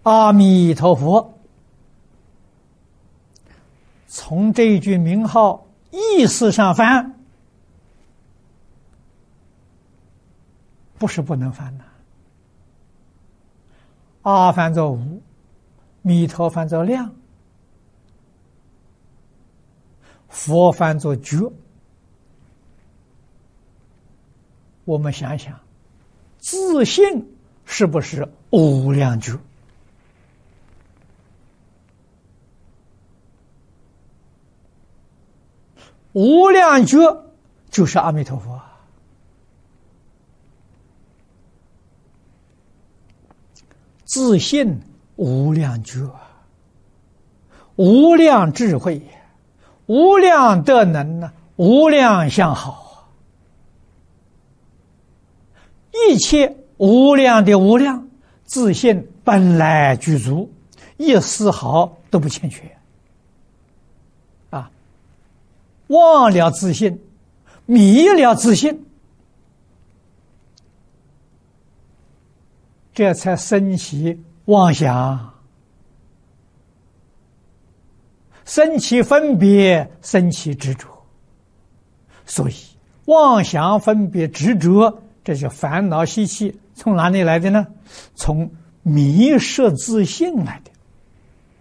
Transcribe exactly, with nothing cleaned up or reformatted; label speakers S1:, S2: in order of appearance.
S1: 阿弥陀佛，从这一句名号意思上翻，不是不能翻的。阿翻作无，弥陀翻作量，佛翻作觉。我们想想，自信是不是无量觉？无量觉就是阿弥陀佛。自信无量觉，无量智慧，无量德能呢，无量相好，一切无量的无量，自信本来具足，一丝毫都不欠缺。啊，忘了自信，迷了自信，这才生起妄想，生起分别，生起执着。所以妄想分别执着，这些烦恼习气从哪里来的呢？从迷失自信来的。